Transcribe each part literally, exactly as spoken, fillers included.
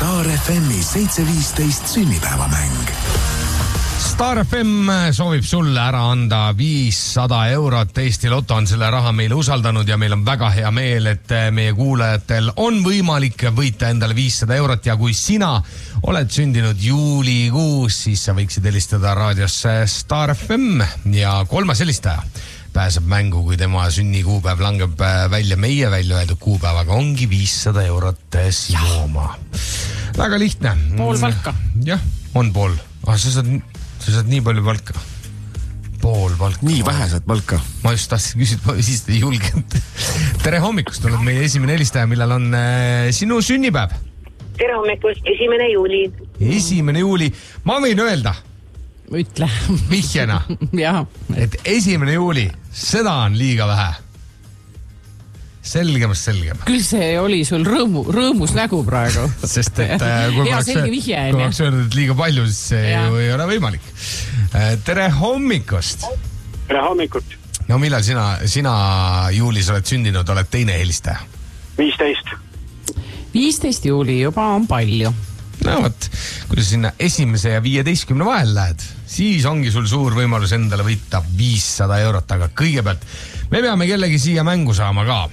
Star F M-i seitse viisteist sünnipäevamäng. Star F M soovib sulle ära anda viissada eurot. Eesti Lotto on selle raha meile usaldanud ja meil on väga hea meel, et meie kuulajatel on võimalik võita endale viissada eurot ja kui sina oled sündinud juulikuus, siis sa võiksid helistada raadiosse Star F M ja kolmas helistaja pääseb mängu, kui tema sünnikuupäev langeb välja meie välja öeldud kuupäevaga, ongi viissada eurot sinu oma. Väga lihtne. Pool palka. Jah, on pool. Ah, sa saad, sa saad nii palju palka. Pool palka. Nii vähe saad palka. Ma just tahtsin küsida, ma siis ei julgenud. Tere hommikust, tuleb meie esimene helistaja, millal on äh, sinu sünnipäev? Tere hommikust, esimene juuli. Esimene juuli. Ma võin öelda. Ütle. Vihjena. Jah. Et esimene juuli, seda on liiga vähe. Selgemast selgem. Küll see oli sul rõõmu, rõõmus nägu praegu. Sest et kui hea selge vihje. Kui oleks öelnud, et liiga palju, siis see ja. ju ei ole võimalik. Tere hommikust. Tere hommikut. No millal sina, sina juulis oled sündinud, oled teine helistaja? viisteist. viisteist juuli juba on palju. No võt, kui sa sinna esimese ja viieteistkümne vahel lähed, siis ongi sul suur võimalus endale võita viissada eurot, aga kõigepealt me peame kellegi siia mängu saama ka.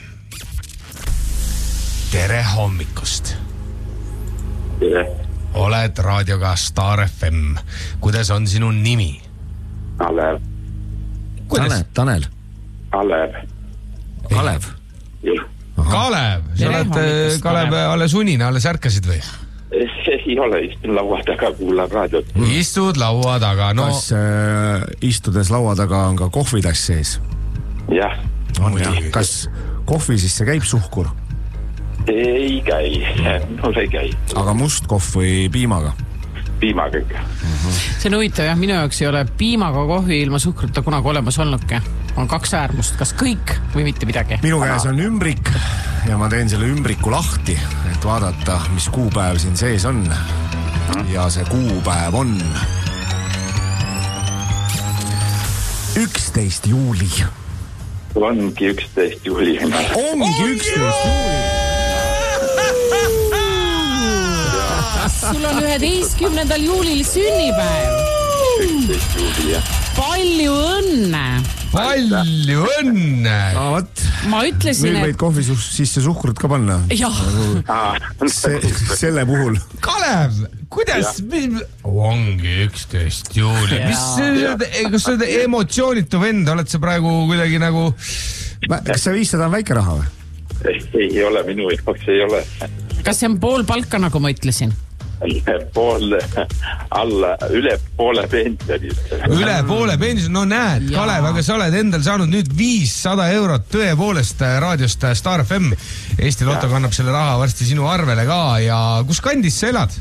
Tere hommikust. Tere. Oled raadioga Star F M. Kuidas on sinu nimi? Kalev. Kuidas? Tanel. Kalev. Kalev. Jah. Kalev. Sa oled Kalev alles unina, alles ärkasid või? Ei ole, istun laua taga, kuulan raadiot. Istud laua taga, no... Kas äh, istudes laua taga on ka kohvitass sees? Jah. On jah. Kas kohvi sisse käib suhkur? Ei käi, no ei käi. Aga must kohv või piimaga? Piimaga ikka. Uh-huh. See on huvitav, jah, minu jaoks ei ole piimaga kohvi ilma suhkruta kunagi olemas olnudki. On kaks äärmust, kas kõik või mitte midagi? Minu käes on ümbrik ja ma teen selle ümbriku lahti, et vaadata, mis kuupäev siin sees on. Ja see kuupäev on üksteist juuli. Ongi üksteist juuli. Ongi üksteist juuli. Sul on üheteistkümnendal juulil sünnipäev. üksteist juuli, jah. Palju õnne. Palju õnne. No, võt. Ma ütlesin, Nüüd võid kohvi sisse suhkrut ka panna. Jah. Se, selle puhul. Kalev, kuidas? Ongi üksteist juuli. Mis, kas sa oled emotsioonitu vend? Oled sa praegu kuidagi nagu... Kas see viissada on väike raha või? Ei ole, minu jaoks ei ole. Kas see on pool palka, nagu ma ütlesin? Poole, alla, üle poole pensioni. Üle poole pensioni, no näed, ja. Kalev, aga sa oled endal saanud nüüd viissada eurot tõepoolest raadiost Star F M. Eesti Lotto kannab selle raha varsti sinu arvele ka ja kus kandis sa elad?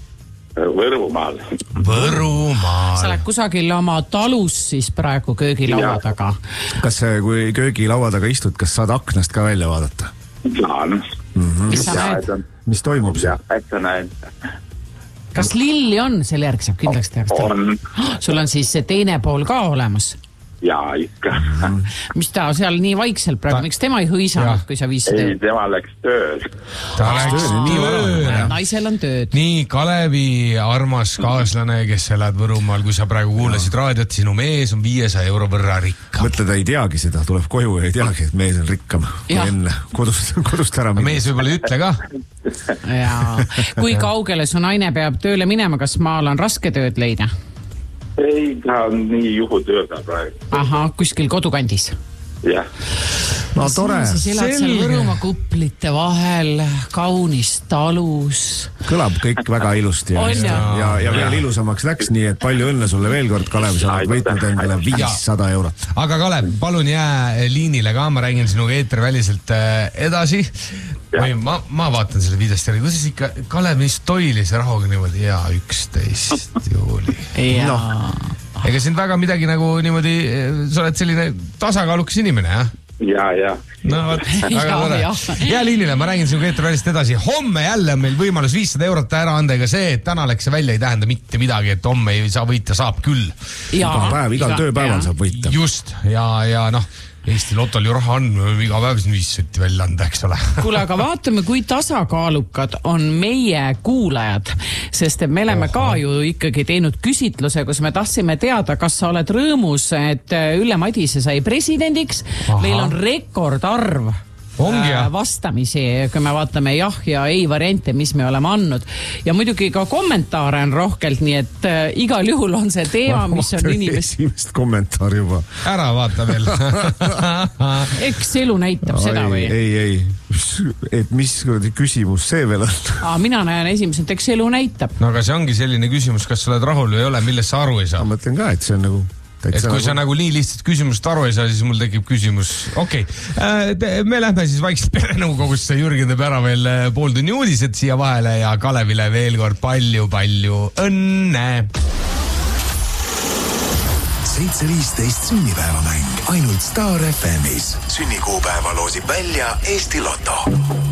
Võrumaal. Võrumaal. Sa oled kusagil oma talus siis praegu köögilaua taga. Kas kui köögilaua taga istud, kas saad aknast ka välja vaadata? Saan. Mm-hmm. Mis sa näed? Mis toimub see? Et sa näed. Kas lilli on? Selle järg saab kindlaks teha. On. Sul on siis see teine pool ka olemas? Jaa, ikka. Mis ta seal nii vaikselt praegu, ta... miks tema ei hõisanud, kui sa viisid? Ei, tema läks tööl. Ta läks tööl. Naisel on tööd. Nii, Kalevi armas kaaslane, kes elad Võrumaal, kui sa praegu kuulasid raadiot, sinu mees on viiesaja euro võrra rikkam. Mõtle, ta ei teagi seda, tuleb koju ja ei teagi, et mees on rikkam kui enne kodust, kodust ära minna. Mees võib-olla ei ütle ka. Jaa. Kui kaugele su naine peab tööle minema, kas maal on raske tööd leida? Ei, ta on nii juhutööga praegu. Aha, kuskil kodukandis. Jah. No tore. Siis elad seal Võrumaa kuplite vahel, kaunis talus. Kõlab kõik väga ilusti ja, ja, ja, ja veel ilusamaks läks, nii et palju õnne sulle veel kord, Kalev, sa oled võitnud endale viissada eurot. Aga Kalev, palun jää liinile ka, ma räägin sinuga eeterväliselt edasi. Või ma, ma vaatan selle videost järgi, kuidas ikka Kalev mis toili see rahuga niimoodi, jaa, üksteist juuli. No. Ega sind väga midagi nagu niimoodi, sa oled selline tasakaalukas inimene, jah? Jaa, jaa. No, võt, väga tore. Jää liinile, ma räägin sinuga eetervälist edasi. Homme jälle on meil võimalus viissada eurot ära anda, ega see, et täna läks see välja, ei tähenda mitte midagi, et homme ei saa võita, saab küll. Igal päev, igal tööpäeval saab võita. Just, ja, ja noh, Eesti Lotol ju raha on, iga päev siin viis sotti välja anda, eks ole. Kuule, aga vaatame, kui tasakaalukad on meie kuulajad, sest me oleme Oha. ka ju ikkagi teinud küsitluse, kus me tahtsime teada, kas sa oled rõõmus, et Ülle Madise sai presidendiks. Aha. Meil on rekordarv Ongi, vastamisi, kui me vaatame jah ja ei variante, mis me oleme andnud. Ja muidugi ka kommentaare on rohkelt, nii et äh, igal juhul on see teema, mis on inimest... Esimest kommentaar juba. Ära vaata veel. Eks elu näitab Ai, seda või? Ei, ei. Et mis küsimus see veel on? Aa, mina näen esimesed, eks elu näitab. No aga see ongi selline küsimus, kas sa oled rahul või ei ole, millest sa aru ei saa? Ma mõtlen ka, et see on nagu... Et kui sa nagu nii lihtsalt küsimusest aru ei saa, siis mul tekib küsimus. Okei, okay. Me lähme siis vaikselt perenõukogusse. Jürgen teeb ära veel pool tunni uudised siia vahele ja Kalevile veel kord palju-palju õnne. seitse viisteist sünnipäevamäng ainult Star F M-is. Sünnikuupäeva loosib välja Eesti Lotto.